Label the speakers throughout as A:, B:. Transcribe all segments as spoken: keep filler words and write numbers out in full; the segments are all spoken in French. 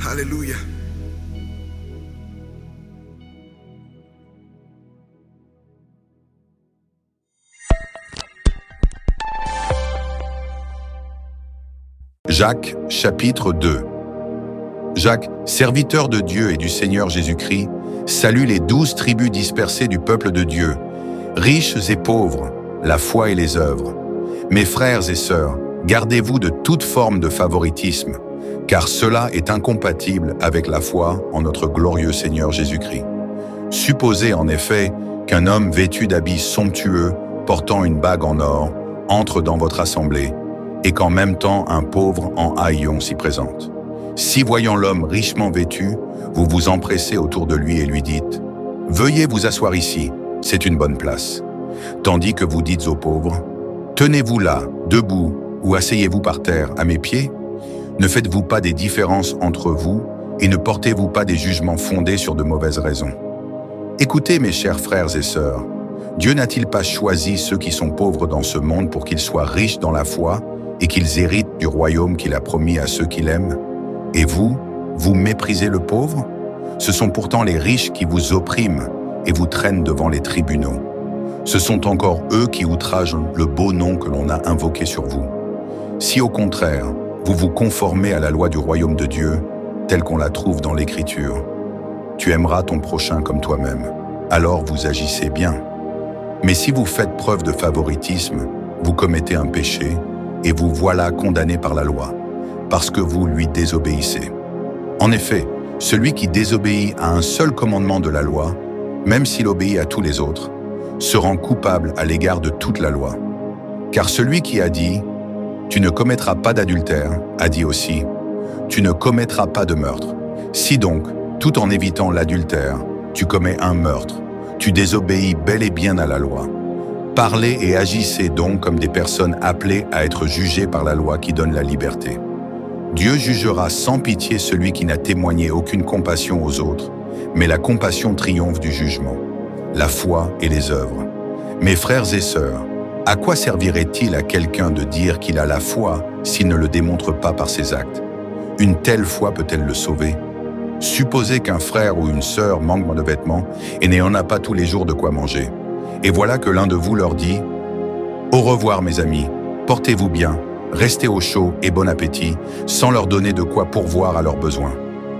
A: Alléluia.
B: Jacques, chapitre deux. Jacques, serviteur de Dieu et du Seigneur Jésus-Christ, salue les douze tribus dispersées du peuple de Dieu, riches et pauvres, la foi et les œuvres. Mes frères et sœurs, gardez-vous de toute forme de favoritisme, car cela est incompatible avec la foi en notre glorieux Seigneur Jésus-Christ. Supposez en effet qu'un homme vêtu d'habits somptueux, portant une bague en or, entre dans votre assemblée, et qu'en même temps un pauvre en haillons s'y présente. Si voyant l'homme richement vêtu, vous vous empressez autour de lui et lui dites « Veuillez vous asseoir ici, c'est une bonne place », tandis que vous dites aux pauvres « Tenez-vous là, debout, ou asseyez-vous par terre, à mes pieds », ne faites-vous pas des différences entre vous et ne portez-vous pas des jugements fondés sur de mauvaises raisons. Écoutez mes chers frères et sœurs, Dieu n'a-t-il pas choisi ceux qui sont pauvres dans ce monde pour qu'ils soient riches dans la foi et qu'ils héritent du royaume qu'il a promis à ceux qu'il aime? Et vous, vous méprisez le pauvre? Ce sont pourtant les riches qui vous oppriment et vous traînent devant les tribunaux. Ce sont encore eux qui outragent le beau nom que l'on a invoqué sur vous. Si au contraire, vous vous conformez à la loi du royaume de Dieu, telle qu'on la trouve dans l'Écriture, tu aimeras ton prochain comme toi-même, alors vous agissez bien. Mais si vous faites preuve de favoritisme, vous commettez un péché et vous voilà condamné par la loi, parce que vous lui désobéissez. En effet, celui qui désobéit à un seul commandement de la loi, même s'il obéit à tous les autres, se rend coupable à l'égard de toute la loi. Car celui qui a dit « Tu ne commettras pas d'adultère » a dit aussi « Tu ne commettras pas de meurtre ». Si donc, tout en évitant l'adultère, tu commets un meurtre, tu désobéis bel et bien à la loi. Parlez et agissez donc comme des personnes appelées à être jugées par la loi qui donne la liberté. Dieu jugera sans pitié celui qui n'a témoigné aucune compassion aux autres, mais la compassion triomphe du jugement, la foi et les œuvres. Mes frères et sœurs, à quoi servirait-il à quelqu'un de dire qu'il a la foi s'il ne le démontre pas par ses actes? Une telle foi peut-elle le sauver? Supposez qu'un frère ou une sœur manque de vêtements et n'en a pas tous les jours de quoi manger. Et voilà que l'un de vous leur dit « Au revoir mes amis, portez-vous bien, restez au chaud et bon appétit, sans leur donner de quoi pourvoir à leurs besoins. »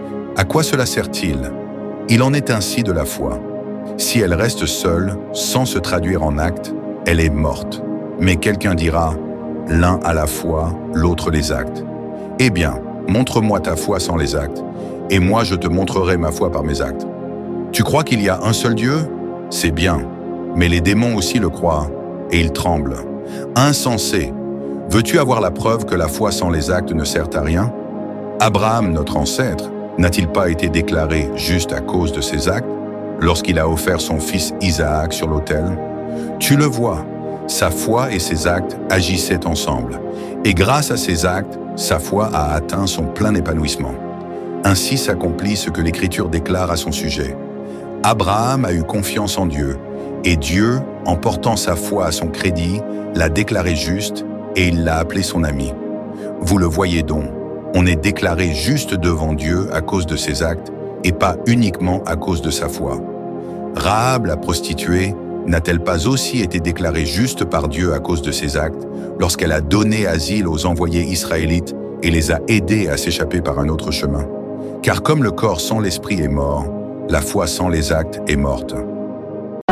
B: À quoi cela sert-il? Il en est ainsi de la foi. Si elle reste seule, sans se traduire en actes, elle est morte. Mais quelqu'un dira « L'un a la foi, l'autre les actes. » Eh bien, montre-moi ta foi sans les actes, et moi je te montrerai ma foi par mes actes. Tu crois qu'il y a un seul Dieu? C'est bien, mais les démons aussi le croient, et ils tremblent. Insensé! Veux-tu avoir la preuve que la foi sans les actes ne sert à rien? Abraham, notre ancêtre, n'a-t-il pas été déclaré juste à cause de ses actes, lorsqu'il a offert son fils Isaac sur l'autel? Tu le vois, sa foi et ses actes agissaient ensemble, et grâce à ses actes, sa foi a atteint son plein épanouissement. Ainsi s'accomplit ce que l'Écriture déclare à son sujet. Abraham a eu confiance en Dieu, et Dieu, en portant sa foi à son crédit, l'a déclaré juste et il l'a appelé son ami. Vous le voyez donc, on est déclaré juste devant Dieu à cause de ses actes et pas uniquement à cause de sa foi. Rahab, la prostituée, n'a-t-elle pas aussi été déclarée juste par Dieu à cause de ses actes lorsqu'elle a donné asile aux envoyés israélites et les a aidés à s'échapper par un autre chemin? Car comme le corps sans l'esprit est mort, la foi sans les actes est morte.